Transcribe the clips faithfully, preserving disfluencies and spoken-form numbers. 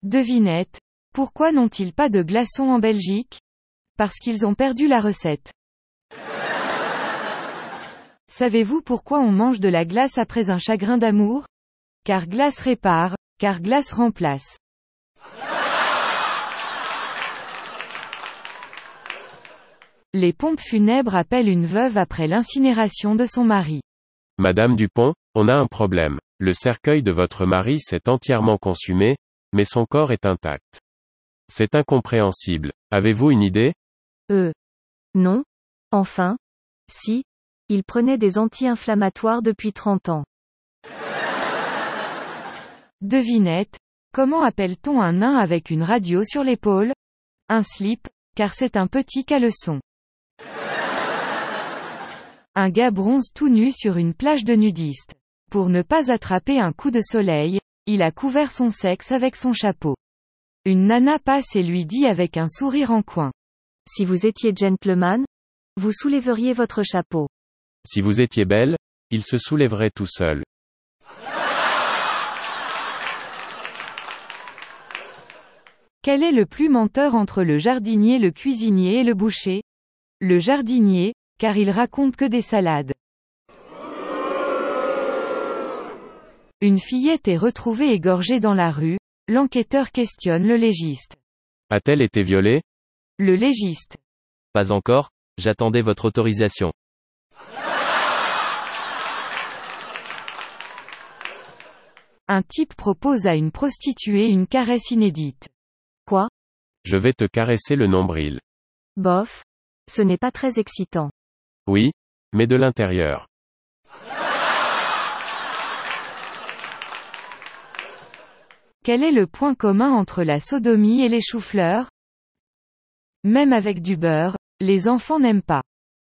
Devinette. Pourquoi n'ont-ils pas de glaçons en Belgique? Parce qu'ils ont perdu la recette. Savez-vous pourquoi on mange de la glace après un chagrin d'amour? Car glace répare, car glace remplace. Les pompes funèbres appellent une veuve après l'incinération de son mari. Madame Dupont, on a un problème. Le cercueil de votre mari s'est entièrement consumé, mais son corps est intact. C'est incompréhensible. Avez-vous une idée? Euh. Non. Enfin. Si. Il prenait des anti-inflammatoires depuis trente ans. Devinette. Comment appelle-t-on un nain avec une radio sur l'épaule? Un slip, car c'est un petit caleçon. Un gars bronze tout nu sur une plage de nudistes. Pour ne pas attraper un coup de soleil, il a couvert son sexe avec son chapeau. Une nana passe et lui dit avec un sourire en coin. Si vous étiez gentleman, vous soulèveriez votre chapeau. Si vous étiez belle, il se soulèverait tout seul. Quel est le plus menteur entre le jardinier, le cuisinier et le boucher? Le jardinier, car il raconte que des salades. Une fillette est retrouvée égorgée dans la rue, l'enquêteur questionne le légiste. A-t-elle été violée? Le légiste. Pas encore, j'attendais votre autorisation. Un type propose à une prostituée une caresse inédite. Quoi? Je vais te caresser le nombril. Bof. Ce n'est pas très excitant. Oui, mais de l'intérieur. Quel est le point commun entre la sodomie et les choux-fleurs? Même avec du beurre, les enfants n'aiment pas.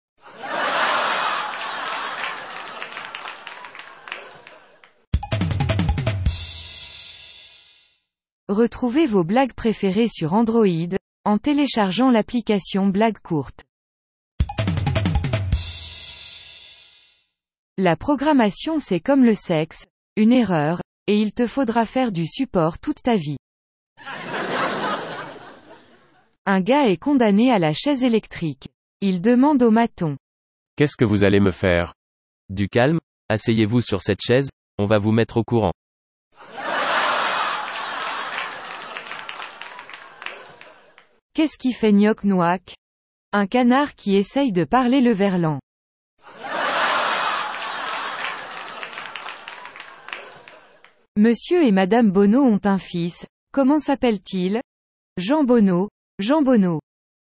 Retrouvez vos blagues préférées sur Android, en téléchargeant l'application Blagues courtes. La programmation c'est comme le sexe, une erreur, et il te faudra faire du support toute ta vie. Un gars est condamné à la chaise électrique. Il demande au maton. Qu'est-ce que vous allez me faire? Du calme, asseyez-vous sur cette chaise, on va vous mettre au courant. Qu'est-ce qui fait gnoc-noac? Un canard qui essaye de parler le verlan. Monsieur et Madame Bonneau ont un fils, comment s'appelle-t-il? Jean Bonneau, Jean Bonneau.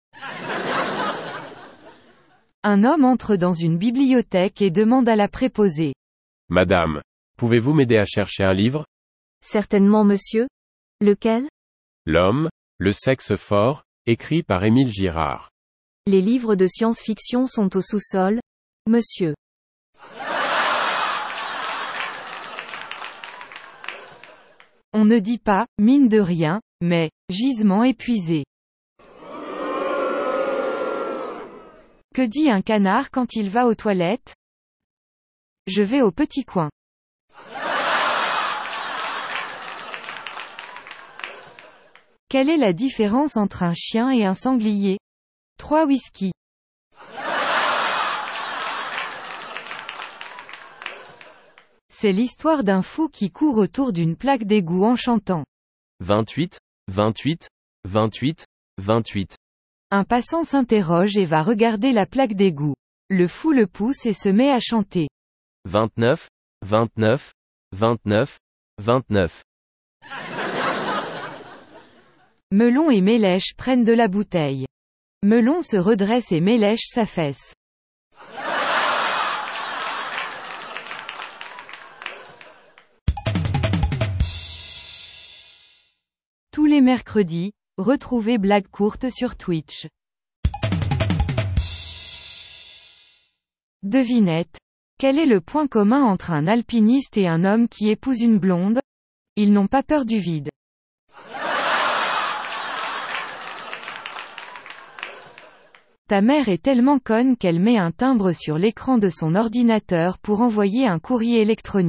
Un homme entre dans une bibliothèque et demande à la préposée. Madame, pouvez-vous m'aider à chercher un livre? Certainement monsieur. Lequel? L'homme, le sexe fort, écrit par Émile Girard. Les livres de science-fiction sont au sous-sol, monsieur. On ne dit pas, mine de rien, mais, gisement épuisé. Que dit un canard quand il va aux toilettes? Je vais au petit coin. Quelle est la différence entre un chien et un sanglier? Trois whisky. C'est l'histoire d'un fou qui court autour d'une plaque d'égout en chantant. vingt-huit, vingt-huit, vingt-huit, vingt-huit. Un passant s'interroge et va regarder la plaque d'égout. Le fou le pousse et se met à chanter. vingt-neuf, vingt-neuf, vingt-neuf, vingt-neuf. Melon et Mélèche prennent de la bouteille. Melon se redresse et Mélèche s'affaisse. Tous les mercredis, retrouvez Blagues courtes sur Twitch. Devinette. Quel est le point commun entre un alpiniste et un homme qui épouse une blonde? Ils n'ont pas peur du vide. Ta mère est tellement conne qu'elle met un timbre sur l'écran de son ordinateur pour envoyer un courrier électronique.